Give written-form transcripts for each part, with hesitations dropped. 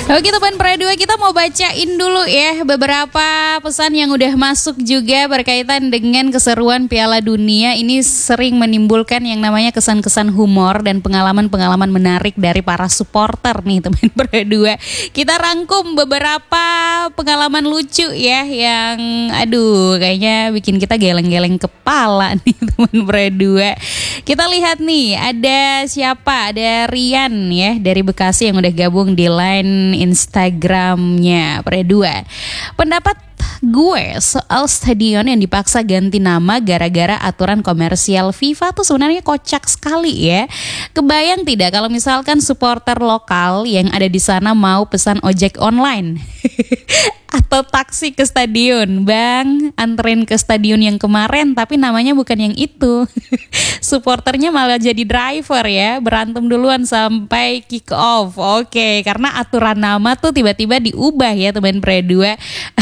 Oke teman Pradua, kita mau bacain dulu ya beberapa pesan yang udah masuk juga berkaitan dengan keseruan Piala Dunia. Ini sering menimbulkan yang namanya kesan-kesan humor dan pengalaman-pengalaman menarik dari para supporter nih teman Pradua. Kita rangkum beberapa pengalaman lucu ya yang kayaknya bikin kita geleng-geleng kepala nih teman Pradua. Kita lihat nih ada siapa? Ada Rian ya dari Bekasi yang udah gabung di line Instagramnya Pradua. Pendapat gue soal stadion yang dipaksa ganti nama gara-gara aturan komersial FIFA tuh sebenarnya kocak sekali ya. Kebayang tidak kalau misalkan supporter lokal yang ada di sana mau pesan ojek online atau taksi ke stadion, bang, anterin ke stadion yang kemarin tapi namanya bukan yang itu. Supporternya malah jadi driver ya, berantem duluan sampai kick off. Oke, karena aturan nama tuh tiba-tiba diubah ya teman Pradua.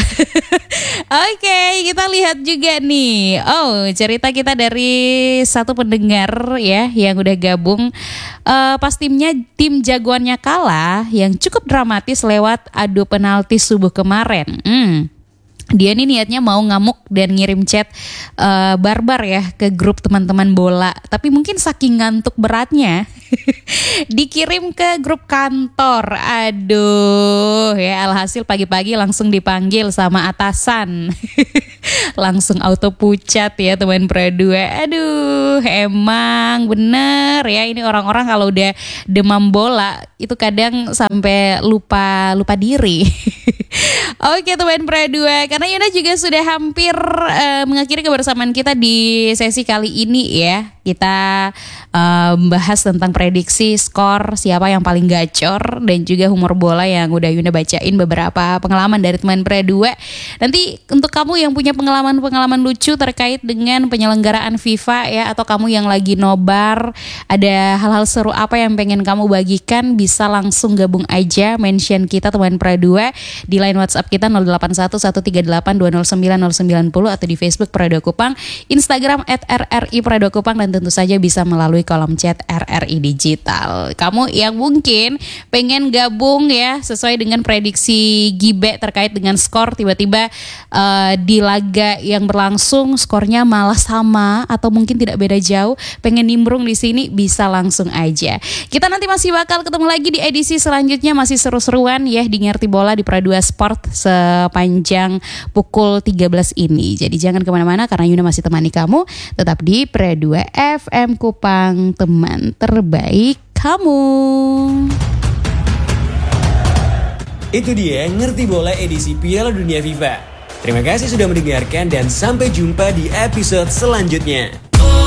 Oke, kita lihat juga nih. Oh, cerita kita dari satu pendengar ya yang udah gabung. Pas tim jagoannya kalah yang cukup dramatis lewat adu penalti subuh kemarin. Dia nih niatnya mau ngamuk dan ngirim chat barbar ya ke grup teman-teman bola. Tapi mungkin saking ngantuk beratnya dikirim ke grup kantor. Aduh ya, alhasil pagi-pagi langsung dipanggil sama atasan. Langsung auto pucat ya teman Pradua. Aduh, emang bener ya, ini orang-orang kalau udah demam bola itu kadang sampai lupa diri. Oke teman Pradua, karena Yuna juga sudah hampir mengakhiri kebersamaan kita di sesi kali ini ya. Kita bahas tentang prediksi skor, siapa yang paling gacor, dan juga humor bola yang udah Yuna bacain beberapa pengalaman dari teman Pradua. Nanti untuk kamu yang punya pengalaman-pengalaman lucu terkait dengan penyelenggaraan FIFA ya, atau kamu yang lagi nobar, ada hal-hal seru apa yang pengen kamu bagikan, bisa langsung gabung aja, mention kita teman Pradua di line WhatsApp kita 081138209090 atau di Facebook Pradua Kupang, Instagram @RRI_Pradua Kupang, dan tentu saja bisa melalui kolom chat RRI Digital. Kamu yang mungkin pengen gabung ya sesuai dengan prediksi Gibe terkait dengan skor, tiba-tiba di laga yang berlangsung skornya malah sama atau mungkin tidak beda jauh, pengen nimbrung di sini, bisa langsung aja. Kita nanti masih bakal ketemu lagi di edisi selanjutnya, masih seru-seruan ya di Ngerti Bola di Pradua Sport sepanjang pukul 13 ini. Jadi jangan kemana-mana karena Yuna masih temani kamu tetap di Pradua FM Kupang, teman terbaik kamu. Itu dia Ngerti Bola edisi Piala Dunia FIFA. Terima kasih sudah mendengarkan dan sampai jumpa di episode selanjutnya.